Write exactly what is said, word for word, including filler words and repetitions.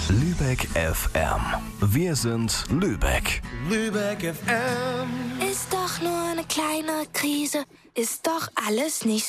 Lübeck F M. Wir sind Lübeck. Lübeck F M. Ist doch nur eine kleine Krise, ist doch alles nicht